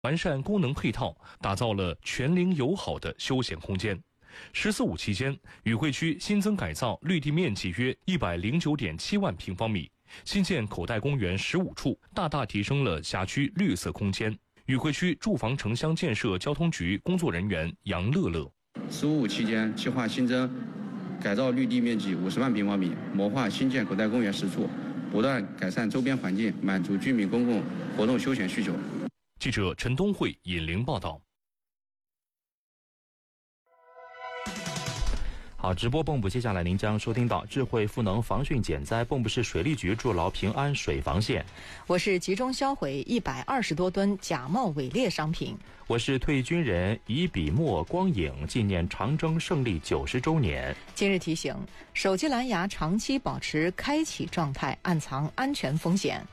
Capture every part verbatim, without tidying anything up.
完善功能配套，打造了全龄友好的休闲空间。十四五期间，宇惠区新增改造绿地面积约一百零九点七万平方米，新建口袋公园十五处，大大提升了辖区绿色空间。宇惠区住房城乡建设交通局工作人员杨乐乐： 十五期间计划新增改造绿地面积五十万平方米，谋划新建口袋公园十处，不断改善周边环境，满足居民公共活动休闲需求。 记者陈东慧引陵报道。 好，直播蚌埠，接下来您将收听到智慧赋能防汛减灾，蚌埠市水利局筑牢平安水防线。 我是集中销毁一百二十多吨假冒伪劣商品。 我是退役军人，以笔墨光影纪念长征胜利九十周年。 今日提醒：手机蓝牙长期保持开启状态，暗藏安全风险。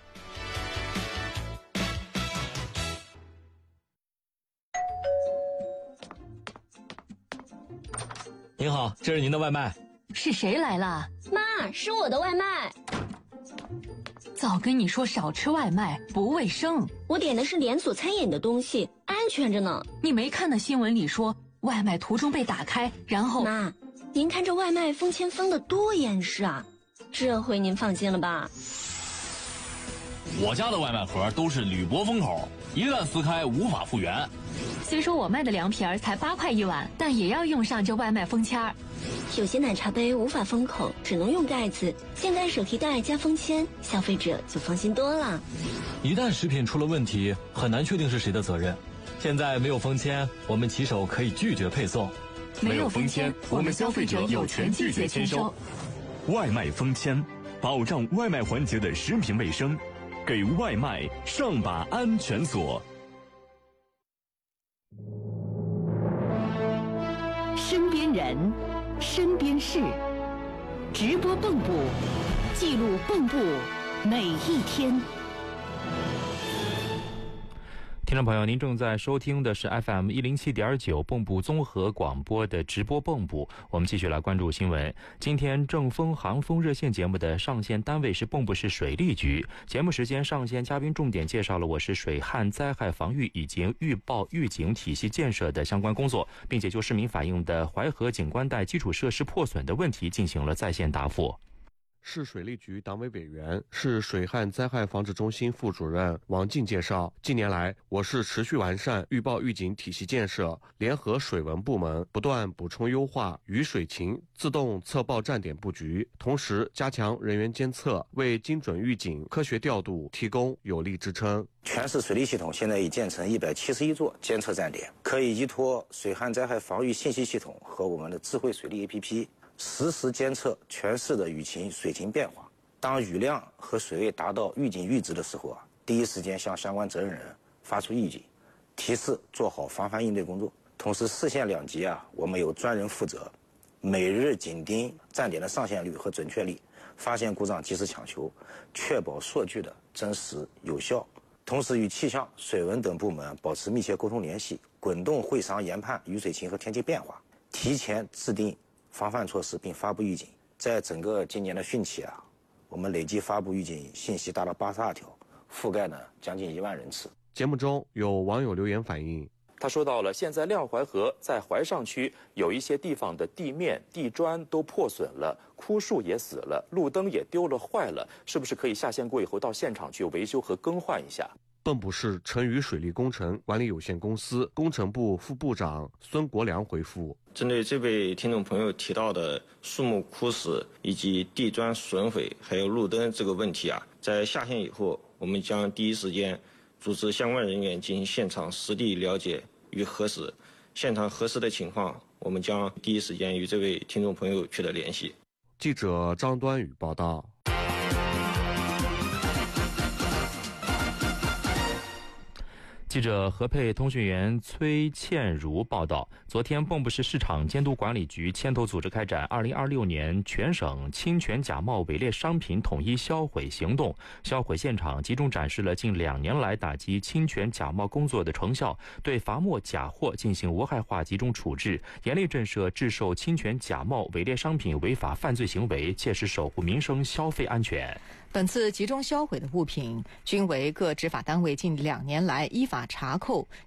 您好，这是您的外卖。 是谁来了？ 妈，是我的外卖。 早跟你说少吃外卖，不卫生。 我点的是连锁餐饮的东西，安全着呢。 你没看那新闻里说，外卖途中被打开，然后…… 妈，您看这外卖封签封的多严实啊！这回您放心了吧？ 我家的外卖盒都是铝箔封口，一旦撕开无法复原。 虽说我卖的凉皮儿才八块一碗，但也要用上这外卖封签儿。 有些奶茶杯无法封口，只能用盖子，现在手提袋加封签，消费者就放心多了。 一旦食品出了问题，很难确定是谁的责任。现在没有封签，我们骑手可以拒绝配送。 没有封签，我们消费者有权拒绝签收。 外卖封签，保障外卖环节的食品卫生，给外卖上把安全锁。 身边人，身边事，直播蚌埠，记录蚌埠每一天。 听众朋友，您正在收听的是 F M 一零七点九蚌埠综合广播的直播蚌埠。我们继续来关注新闻。今天正风航风热线节目的上线单位是蚌埠市水利局。节目时间上线嘉宾重点介绍了我市水旱灾害防御以及预报预警体系建设的相关工作，并且就市民反映的淮河景观带基础设施破损的问题进行了在线答复。 市水利局党委委员、市水旱灾害防治中心副主任王静介绍，近年来我市持续完善预报预警体系建设，联合水文部门不断补充优化雨水情自动测报站点布局，同时加强人员监测，为精准预警、科学调度提供有力支撑。 全市水利系统现在已建成一百七十一座监测站点，可以依托水旱灾害防御信息系统和我们的智慧水利 A P P。实时监测全市的雨情、水情变化。当雨量和水位达到预警阈值的时候啊，第一时间向相关责任人发出预警，提示做好防范应对工作。同时，市县两级啊，我们有专人负责，每日紧盯站点的上线率和准确率，发现故障及时抢修，确保数据的真实有效。同时，与气象、水文等部门保持密切沟通联系，滚动会商研判雨水情和天气变化，提前制定防范措施并发布预警。在整个今年的汛期啊，我们累计发布预警信息达到八十二条，覆盖呢将近一万人次。 节目中有网友留言反映， 他说到了现在亮淮河在淮上区有一些地方的地面地砖都破损了，枯树也死了，路灯也丢了坏了，是不是可以下线过以后到现场去维修和更换一下？ 蚌埠市成渝水利工程管理有限公司工程部副部长孙国良回复， 针对这位听众朋友提到的树木枯死以及地砖损毁还有路灯这个问题啊，在下线以后，我们将第一时间组织相关人员进行现场实地了解与核实，现场核实的情况，我们将第一时间与这位听众朋友取得联系。 记者张端宇报道。 记者合配通讯员崔倩如报道，昨天蚌埠市市场监督管理局牵头组织开展二零二六年全省侵权假冒伪劣商品统一销毁行动，销毁现场集中展示了近两年来打击侵权假冒工作的成效，对罚没假货进行无害化集中处置，严厉震慑制售侵权假冒伪劣商品违法犯罪行为，切实守护民生消费安全。 本次集中销毁的物品均为各执法单位近两年来依法查扣，